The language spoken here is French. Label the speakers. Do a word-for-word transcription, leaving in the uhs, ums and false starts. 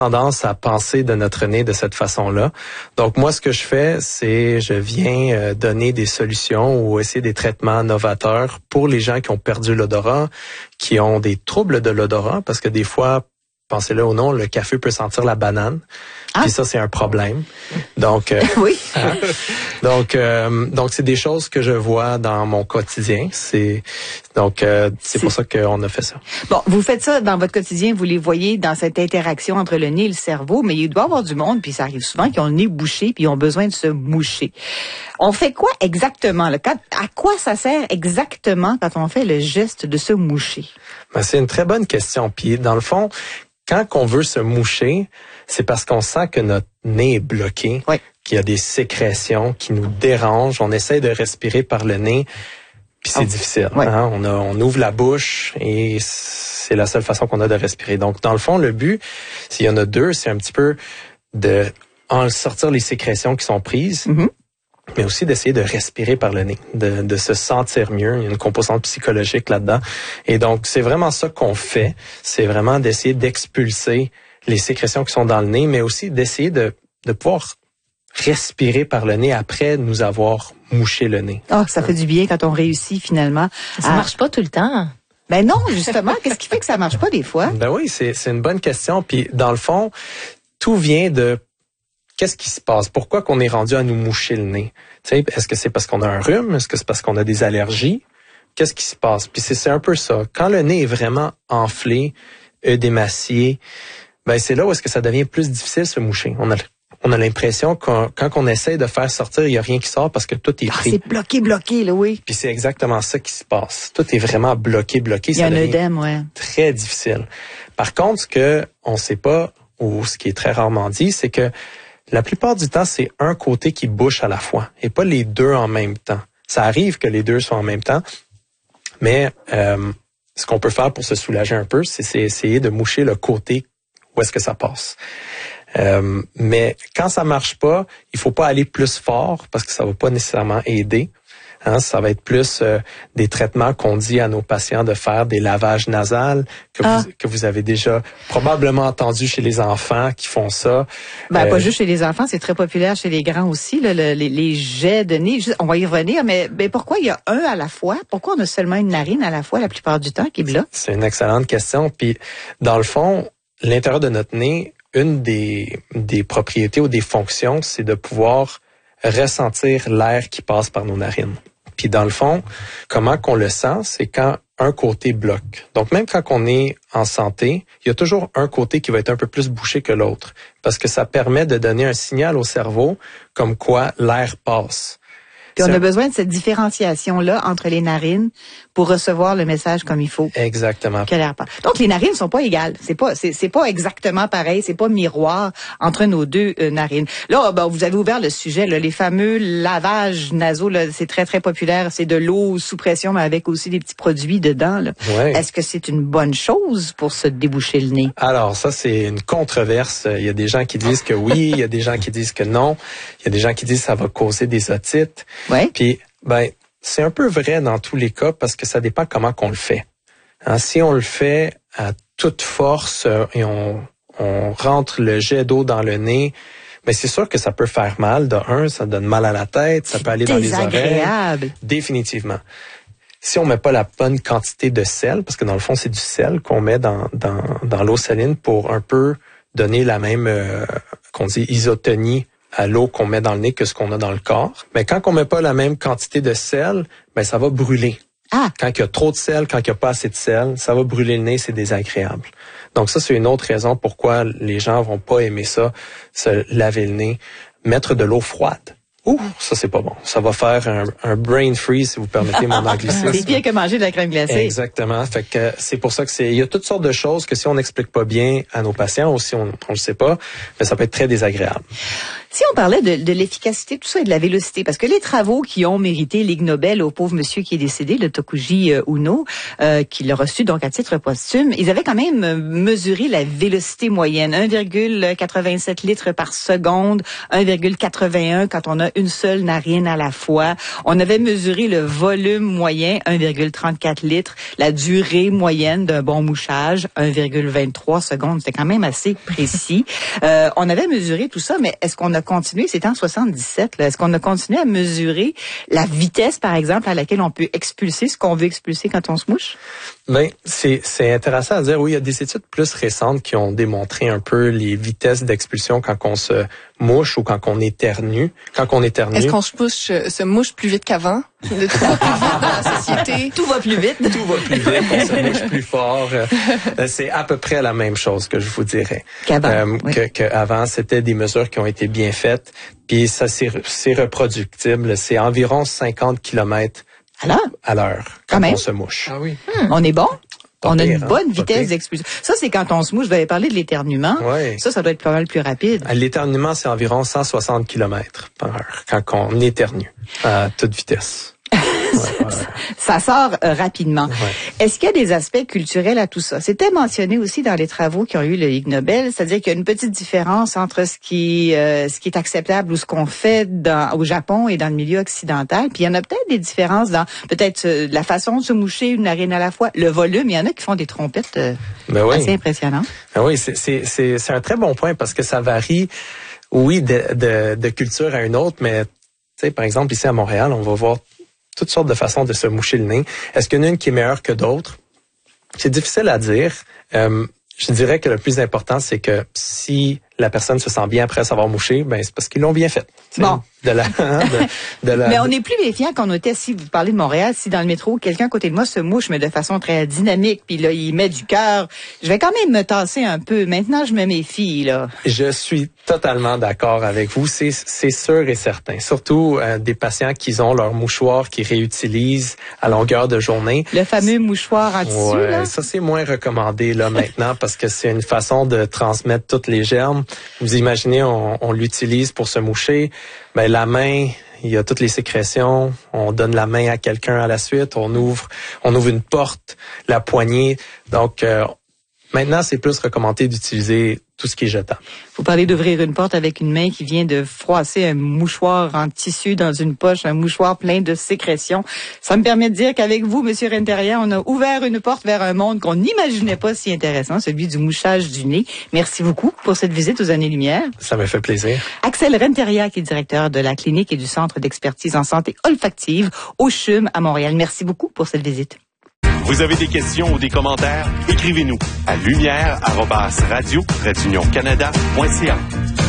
Speaker 1: tendance à penser de notre nez de cette façon-là. Donc moi, ce que je fais, c'est je viens euh, donner des solutions ou essayer des traitements novateurs pour les gens qui ont perdu l'odorat, qui ont des troubles de l'odorat, parce que des fois, pensez-le ou non, le café peut sentir la banane. Ah. Puis ça, c'est un problème. Donc, euh,
Speaker 2: oui.
Speaker 1: hein? donc, euh, donc c'est des choses que je vois dans mon quotidien. C'est donc euh, c'est, c'est pour ça qu'on a fait ça.
Speaker 2: Bon, vous faites ça dans votre quotidien, vous les voyez dans cette interaction entre le nez et le cerveau, mais il doit y avoir du monde, puis ça arrive souvent, qui ont le nez bouché, puis ils ont besoin de se moucher. On fait quoi exactement là? Quand, à quoi ça sert exactement quand on fait le geste de se moucher?
Speaker 1: Ben, c'est une très bonne question. Puis dans le fond, quand on veut se moucher, c'est parce qu'on sent que notre nez est bloqué, oui. qu'il y a des sécrétions qui nous dérangent. On essaie de respirer par le nez, puis c'est oh. difficile. Oui. Hein? On, a, on ouvre la bouche et c'est la seule façon qu'on a de respirer. Donc, dans le fond, le but, s'il y en a deux, c'est un petit peu de en sortir les sécrétions qui sont prises, mm-hmm. mais aussi d'essayer de respirer par le nez, de, de se sentir mieux. Il y a une composante psychologique là-dedans. Et donc, c'est vraiment ça qu'on fait. C'est vraiment d'essayer d'expulser les sécrétions qui sont dans le nez, mais aussi d'essayer de, de pouvoir respirer par le nez après nous avoir mouché le nez.
Speaker 2: Oh, ça fait du bien quand on réussit finalement.
Speaker 3: Ça
Speaker 2: à...
Speaker 3: marche pas tout le temps.
Speaker 2: Ben non, justement. Qu'est-ce qui fait que ça marche pas des fois?
Speaker 1: Ben oui, c'est, c'est une bonne question. Puis dans le fond, tout vient de qu'est-ce qui se passe? Pourquoi qu'on est rendu à nous moucher le nez? T'sais, est-ce que c'est parce qu'on a un rhume? Est-ce que c'est parce qu'on a des allergies? Qu'est-ce qui se passe? Puis c'est, c'est un peu ça. Quand le nez est vraiment enflé, œdémacié, ben c'est là où est-ce que ça devient plus difficile de se moucher. On a, on a l'impression que quand on essaie de faire sortir, il n'y a rien qui sort parce que tout est pris.
Speaker 2: Ah, c'est bloqué, bloqué, là, oui.
Speaker 1: Puis c'est exactement ça qui se passe. Tout est vraiment bloqué, bloqué.
Speaker 2: Il y a un œdème, ouais.
Speaker 1: Très difficile. Par contre, ce que on sait pas, ou ce qui est très rarement dit, c'est que la plupart du temps, c'est un côté qui bouche à la fois et pas les deux en même temps. Ça arrive que les deux soient en même temps, mais euh, ce qu'on peut faire pour se soulager un peu, c'est, c'est essayer de moucher le côté où est-ce que ça passe. Euh, mais quand ça marche pas, il faut pas aller plus fort parce que ça va pas nécessairement aider. Hein, ça va être plus euh, des traitements qu'on dit à nos patients de faire, des lavages nasales que, ah. vous, que vous avez déjà probablement entendu chez les enfants qui font ça.
Speaker 2: Ben, euh, pas juste chez les enfants, c'est très populaire chez les grands aussi, là, le, les, les jets de nez. On va y revenir, mais ben, pourquoi il y a un à la fois? Pourquoi on a seulement une narine à la fois la plupart du temps qui est bloque?
Speaker 1: C'est une excellente question. Puis, dans le fond, l'intérieur de notre nez, une des, des propriétés ou des fonctions, c'est de pouvoir ressentir l'air qui passe par nos narines. Puis dans le fond, comment qu'on le sent, c'est quand un côté bloque. Donc même quand on est en santé, il y a toujours un côté qui va être un peu plus bouché que l'autre, parce que ça permet de donner un signal au cerveau comme quoi l'air passe.
Speaker 2: Puis on a besoin de cette différenciation-là entre les narines pour recevoir le message comme il faut.
Speaker 1: Exactement.
Speaker 2: Que l'air passe. Donc les narines sont pas égales. C'est pas, c'est, c'est pas exactement pareil. C'est pas miroir entre nos deux euh, narines. Là, ben, vous avez ouvert le sujet, là, les fameux lavages nasaux. Là, c'est très très populaire. C'est de l'eau sous pression, mais avec aussi des petits produits dedans. Là.
Speaker 1: Ouais.
Speaker 2: Est-ce que c'est une bonne chose pour se déboucher le nez?
Speaker 1: Alors ça, c'est une controverse. Il y a des gens qui disent que oui, il y a des gens qui disent que non. Il y a des gens qui disent que ça va causer des otites.
Speaker 2: Ouais.
Speaker 1: Puis, ben, c'est un peu vrai dans tous les cas parce que ça dépend comment qu'on le fait. Hein, si on le fait à toute force euh, et on, on rentre le jet d'eau dans le nez, ben c'est sûr que ça peut faire mal. De un, ça donne mal à la tête, ça peut aller dans les oreilles. Définitivement. Si on met pas la bonne quantité de sel, parce que dans le fond, c'est du sel qu'on met dans, dans, dans l'eau saline pour un peu donner la même, euh, qu'on dit, isotonie à l'eau qu'on met dans le nez que ce qu'on a dans le corps. Mais quand on met pas la même quantité de sel, ben ça va brûler.
Speaker 2: Ah.
Speaker 1: Quand il y a trop de sel, quand il y a pas assez de sel, ça va brûler le nez, c'est désagréable. Donc ça, c'est une autre raison pourquoi les gens vont pas aimer ça, se laver le nez. Mettre de l'eau froide. Ouh, ça c'est pas bon. Ça va faire un, un brain freeze, si vous permettez mon anglicisme.
Speaker 2: C'est pire que manger de la crème glacée.
Speaker 1: Exactement. Fait que c'est pour ça que c'est. Il y a toutes sortes de choses que si on n'explique pas bien à nos patients ou si on ne le sait pas, ben ça peut être très désagréable.
Speaker 2: Si on parlait de, de l'efficacité, tout ça, et de la vélocité, parce que les travaux qui ont mérité l'Ig Nobel au pauvre monsieur qui est décédé, le Tokuji Uno, euh, qui l'a reçu donc à titre posthume, ils avaient quand même mesuré la vélocité moyenne, un virgule quatre-vingt-sept litres par seconde, un virgule quatre-vingt-un quand on a une seule narine à la fois. On avait mesuré le volume moyen, un virgule trente-quatre litres, la durée moyenne d'un bon mouchage, un virgule vingt-trois secondes. C'était quand même assez précis. Euh, on avait mesuré tout ça, mais est-ce qu'on a continué, c'était en soixante-dix-sept, là, est-ce qu'on a continué à mesurer la vitesse, par exemple, à laquelle on peut expulser ce qu'on veut expulser quand on se mouche?
Speaker 1: Ben, c'est, c'est intéressant à dire. Oui, il y a des études plus récentes qui ont démontré un peu les vitesses d'expulsion quand on se mouche ou quand on éternue. Quand on éternue.
Speaker 3: Est-ce qu'on se mouche, se mouche plus vite qu'avant? Tout va plus vite dans la société.
Speaker 2: Tout va plus vite.
Speaker 1: Tout va plus vite. On se mouche plus fort. C'est à peu près la même chose que je vous dirais.
Speaker 2: Qu'avant.
Speaker 1: Euh,
Speaker 2: oui.
Speaker 1: que, qu'avant, c'était des mesures qui ont été bien faites. Puis ça, c'est, c'est reproductible. C'est environ cinquante kilomètres
Speaker 2: à l'heure.
Speaker 1: À l'heure quand,
Speaker 2: quand
Speaker 1: on se mouche.
Speaker 3: Ah oui.
Speaker 2: Hmm. On est bon?
Speaker 1: Pas
Speaker 2: on
Speaker 1: pire,
Speaker 2: a une bonne
Speaker 1: hein?
Speaker 2: vitesse d'expulsion. Ça, c'est quand on se mouche. Je vais parler de l'éternuement.
Speaker 1: Ouais.
Speaker 2: Ça, ça doit être pas mal plus rapide.
Speaker 1: L'éternuement, c'est environ cent soixante kilomètres par heure quand on éternue à toute vitesse. Ouais, ouais.
Speaker 2: Ça sort euh, rapidement.
Speaker 1: Ouais.
Speaker 2: Est-ce qu'il y a des aspects culturels à tout ça? C'était mentionné aussi dans les travaux qui ont eu le Ig Nobel, c'est-à-dire qu'il y a une petite différence entre ce qui, euh, ce qui est acceptable ou ce qu'on fait dans, au Japon et dans le milieu occidental. Puis il y en a peut-être des différences dans peut-être euh, la façon de se moucher, une narine à la fois, le volume. Il y en a qui font des trompettes euh,
Speaker 1: ben oui.
Speaker 2: assez impressionnantes.
Speaker 1: Ben oui, c'est, c'est, c'est, c'est un très bon point parce que ça varie, oui, de, de, de culture à une autre, mais tu sais, par exemple, ici à Montréal, on va voir toutes sortes de façons de se moucher le nez. Est-ce qu'il y en a une qui est meilleure que d'autres? C'est difficile à dire. Euh, je dirais que le plus important, c'est que si la personne se sent bien après s'avoir mouché, ben c'est parce qu'ils l'ont bien fait.
Speaker 2: Bon.
Speaker 1: De la, de, de la,
Speaker 2: mais on est plus méfiant quand on était, si vous parlez de Montréal, si dans le métro, quelqu'un à côté de moi se mouche, mais de façon très dynamique, puis là, il met du cœur, je vais quand même me tasser un peu. Maintenant, je me méfie, là.
Speaker 1: Je suis totalement d'accord avec vous. C'est, c'est sûr et certain. Surtout euh, des patients qui ont leur mouchoir qu'ils réutilisent à longueur de journée.
Speaker 2: Le fameux mouchoir en tissu,
Speaker 1: ouais,
Speaker 2: là.
Speaker 1: Ça, c'est moins recommandé, là, maintenant, parce que c'est une façon de transmettre tous les germes. Vous imaginez, on, on l'utilise pour se moucher. Ben, la main, il y a toutes les sécrétions. On donne la main à quelqu'un à la suite. On ouvre, on ouvre une porte, la poignée. Donc, euh, maintenant, c'est plus recommandé d'utiliser tout ce qui est jetable.
Speaker 2: Vous parlez d'ouvrir une porte avec une main qui vient de froisser un mouchoir en tissu dans une poche, un mouchoir plein de sécrétions. Ça me permet de dire qu'avec vous, Monsieur Renteria, on a ouvert une porte vers un monde qu'on n'imaginait pas si intéressant, celui du mouchage du nez. Merci beaucoup pour cette visite aux Années-Lumière.
Speaker 1: Ça me fait plaisir.
Speaker 2: Axel Renteria, qui est directeur de la clinique et du Centre d'expertise en santé olfactive au C H U M à Montréal. Merci beaucoup pour cette visite.
Speaker 4: Vous avez des questions ou des commentaires? Écrivez-nous à lumière arobase radio trait d'union canada point c a.